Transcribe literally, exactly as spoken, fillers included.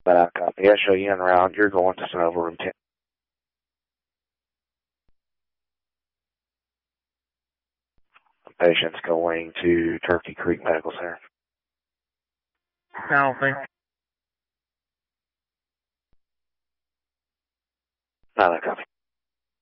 But I copy. I show you en route. You're going to Sonova Room ten. The patient's going to Turkey Creek Medical Center. Alpha. Not a copy.